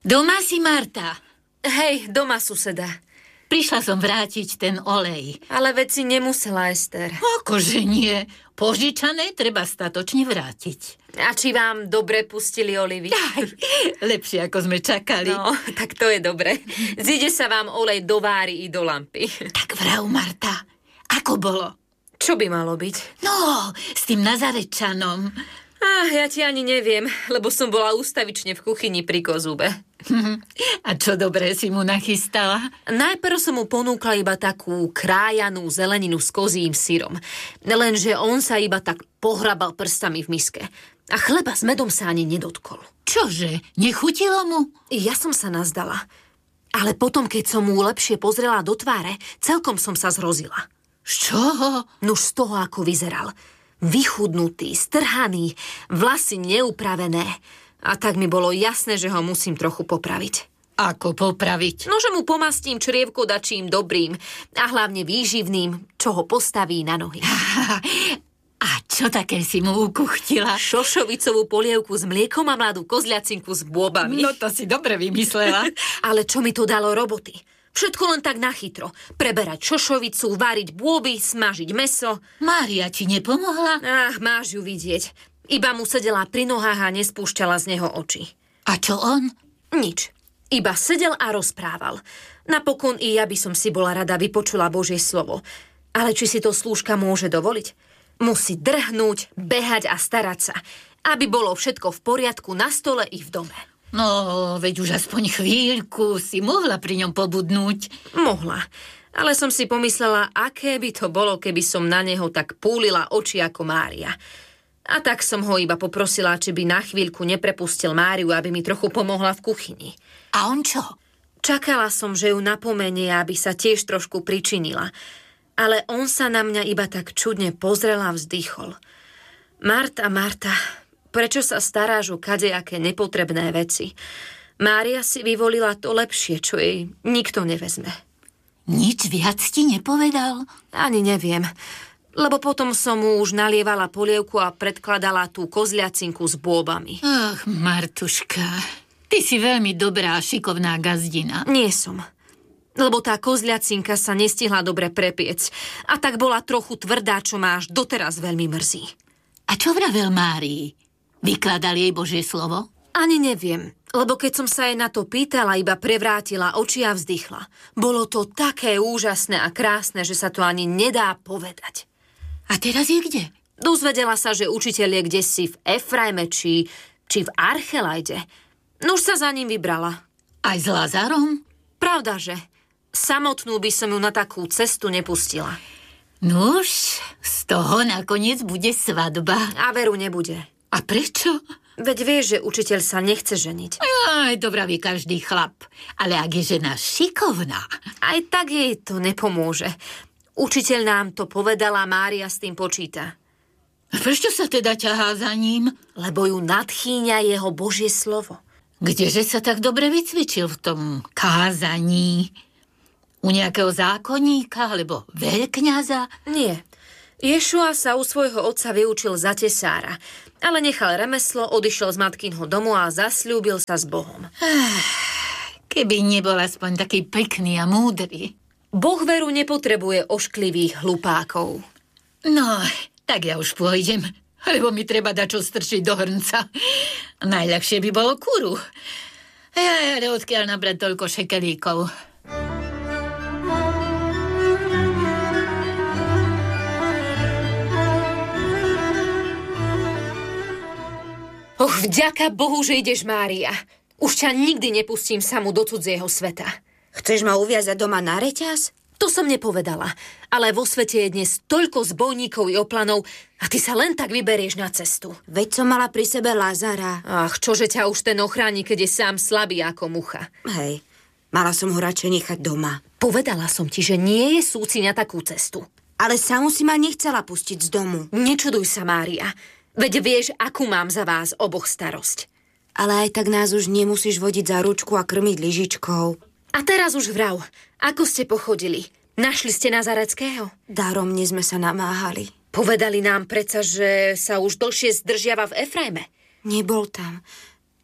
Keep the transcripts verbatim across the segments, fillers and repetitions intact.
Doma si, Marta? Hej, doma, suseda. Prišla som vrátiť ten olej. Ale veď si nemusela, Ester. Akože nie. Požičané treba statočne vrátiť. A či vám dobre pustili olivy? Aj, lepšie, ako sme čakali. No, tak to je dobre. Zíde sa vám olej do váry i do lampy. Tak vrav, Marta, ako bolo? Čo by malo byť? No, s tým Nazarečanom. Ah, ja ti ani neviem, lebo som bola ústavične v kuchyni pri kozúbe. A čo dobré si mu nachystala? Najprv som mu ponúkla iba takú krájanú zeleninu s kozím syrom. Lenže on sa iba tak pohrabal prstami v miske. A chleba s medom sa ani nedotkol. Čože? Nechutilo mu? Ja som sa nazdala. Ale potom, keď som mu lepšie pozrela do tváre, celkom som sa zrozila. Z čoho? Nuž z toho, ako vyzeral. Vychudnutý, strhaný, vlasy neupravené. A tak mi bolo jasné, že ho musím trochu popraviť. Ako popraviť? No, že mu pomastím črievko dačím dobrým a hlavne výživným, čo ho postaví na nohy. A čo také si mu ukuchtila? Šošovicovú polievku s mliekom a mladú kozliacinku s bôbami. No to si dobre vymyslela. Ale čo mi to dalo roboty? Všetko len tak nachytro. Preberať šošovicu, váriť bôby, smažiť mäso. Mária ti nepomohla? Ach, máš ju vidieť. Iba mu sedela pri nohách a nespúšťala z neho oči. A čo on? Nič. Iba sedel a rozprával. Napokon i ja by som si bola rada vypočula Božie slovo. Ale či si to slúžka môže dovoliť? Musí drhnúť, behať a starať sa, aby bolo všetko v poriadku na stole i v dome. No, veď už aspoň chvíľku si mohla pri ňom pobudnúť. Mohla, ale som si pomyslela, aké by to bolo, keby som na neho tak púlila oči ako Mária. A tak som ho iba poprosila, či by na chvíľku neprepustil Máriu, aby mi trochu pomohla v kuchyni. A on čo? Čakala som, že ju napomenie, aby sa tiež trošku pričinila. Ale on sa na mňa iba tak čudne pozrel a vzdychol. Marta, Marta, prečo sa staráš o kadejaké nepotrebné veci? Mária si vyvolila to lepšie, čo jej nikto nevezme. Nič viac ti nepovedal? Ani neviem, lebo potom som mu už nalievala polievku a predkladala tú kozliacinku s bôbami. Ach, Martuška, ty si veľmi dobrá a šikovná gazdina. Nie som, lebo tá kozliacinka sa nestihla dobre prepiec a tak bola trochu tvrdá, čo ma až doteraz veľmi mrzí. A čo vravel Márii? Vykladal jej Božie slovo? Ani neviem, lebo keď som sa jej na to pýtala, iba prevrátila oči a vzdychla. Bolo to také úžasné a krásne, že sa to ani nedá povedať. A teraz je kde? Dozvedela sa, že učiteľ je kdesi v Efraime, či, či v Archelajde. Nuž sa za ním vybrala. Aj s Lazarom? Pravda, že samotnú by som ju na takú cestu nepustila. Nuž, z toho nakoniec bude svadba. A veru nebude. A prečo? Veď vieš, že učiteľ sa nechce ženiť. Aj, to vraví každý chlap. Ale ak je žena šikovná... Aj tak jej to nepomôže. Učiteľ nám to povedala, Mária s tým počíta. A prečo sa teda ťahá za ním? Lebo ju nadchýňa jeho Božie slovo. Kdeže sa tak dobre vycvičil v tom kázaní? U nejakého zákonníka alebo veľkňaza? Nie. Ješua sa u svojho otca vyučil za tesára, ale nechal remeslo, odišiel z matkinho domu a zasľúbil sa s Bohom. Keby nebol aspoň taký pekný a múdry. Boh veru nepotrebuje ošklivých hlupákov. No, tak ja už pôjdem, lebo mi treba dať čo strčiť do hrnca. Najľahšie by bolo kuru. Ja, ale odkiaľ nabrať toľko šekelíkov? Och, vďaka Bohu, že ideš, Mária. Už ťa nikdy nepustím samu do cudzieho sveta. Chceš ma uviazať doma na reťaz? To som nepovedala, ale vo svete je dnes toľko zbojníkov i oplanov a ty sa len tak vyberieš na cestu. Veď som mala pri sebe Lazara. Ach, čože ťa už ten ochráni, keď je sám slabý ako mucha. Hej, mala som ho radšej nechať doma. Povedala som ti, že nie je súci na takú cestu. Ale samu si ma nechcela pustiť z domu. Nečuduj sa, Mária. Veď vieš, akú mám za vás oboch starosť. Ale aj tak nás už nemusíš vodiť za ručku a krmiť lyžičkou. A teraz už vrav, ako ste pochodili? Našli ste Nazareckého? Daromne sme sa namáhali. Povedali nám predsa, že sa už dlhšie zdržiava v Efraime. Nebol tam.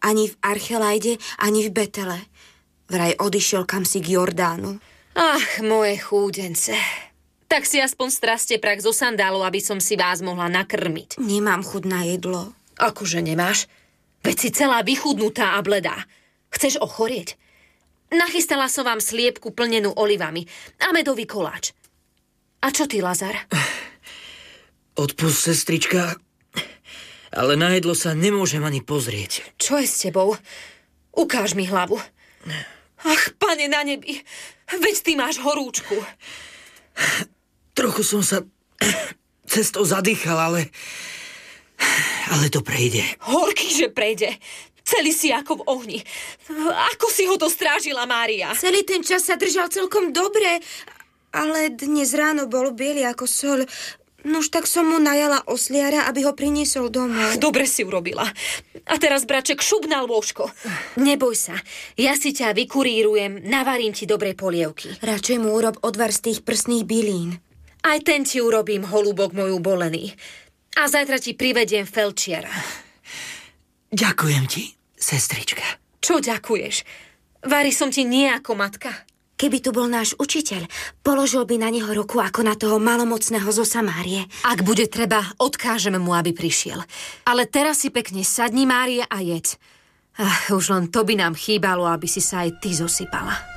Ani v Archelajde, ani v Betele. Vraj odišiel kamsi k Jordánu. Ach, moje chúdence. Tak si aspoň straste prach zo sandálov, aby som si vás mohla nakrmiť. Nemám chuť na jedlo. Akože nemáš? Veď si celá vychudnutá a bledá. Chceš ochorieť? Nachystala som vám sliepku plnenú olivami a medový koláč. A čo ty, Lazar? Odpusť, sestrička, ale na jedlo sa nemôžem ani pozrieť. Čo je s tebou? Ukáž mi hlavu. Ach, Pane na nebi, veď ty máš horúčku. Trochu som sa cestou zadýchal, ale... Ale to prejde. Horký, že prejde. Celý si ako v ohni. Ako si ho to strážila, Mária? Celý ten čas sa držal celkom dobre, ale dnes ráno bol biely ako soľ. Nož tak som mu najala osliara, aby ho priniesol domov. Dobre si urobila. A teraz, braček, šup na lôžko. Neboj sa, ja si ťa vykurírujem, navarím ti dobré polievky. Radšej mu urob odvar z tých prsných bylín. Aj ten ti urobím, holubok moju bolený. A zajtra ti privediem felčiara. Ďakujem ti, sestrička. Čo ďakuješ? Vari som ti nie ako matka. Keby tu bol náš učiteľ, položil by na neho ruku ako na toho malomocného zo Samárie. Ak bude treba, odkážeme mu, aby prišiel. Ale teraz si pekne sadni, Mária, a jedz. Ach, už len to by nám chýbalo, aby si sa aj ty zosypala.